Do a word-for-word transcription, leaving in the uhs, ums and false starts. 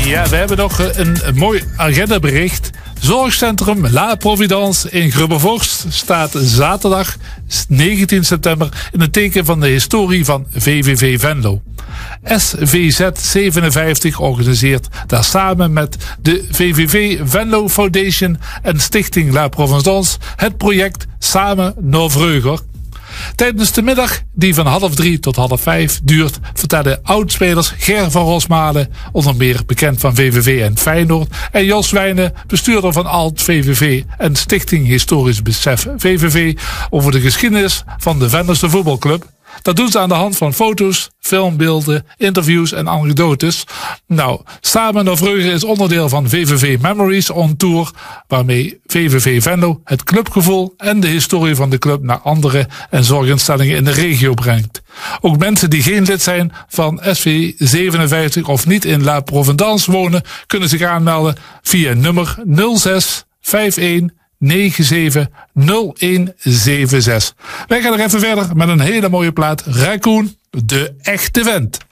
Ja, we hebben nog een, een mooi agendabericht. Zorgcentrum La Providence in Grubbevorst staat zaterdag negentien september in het teken van de historie van V V V Venlo. S V Z zevenenvijftig organiseert daar samen met de V V V Venlo Foundation en Stichting La Providence het project Samen naar Vreugger. Tijdens de middag, die van half drie tot half vijf duurt, vertellen oudspelers Ger van Rosmalen, onder meer bekend van V V V en Feyenoord, en Jos Wijnen, bestuurder van Alt V V V en Stichting Historisch Besef V V V, over de geschiedenis van de Venlose voetbalclub. Dat doen ze aan de hand van foto's, filmbeelden, interviews en anekdotes. Nou, Samen naar Vreugger is onderdeel van V V V Memories on Tour, waarmee V V V Venlo het clubgevoel en de historie van de club naar andere en zorginstellingen in de regio brengt. Ook mensen die geen lid zijn van S V zevenenvijftig of niet in La Providence wonen, kunnen zich aanmelden via nummer nul zes vijf een negen zeven nul een zeven zes. Wij gaan er even verder met een hele mooie plaat. Raccoon, de echte vent.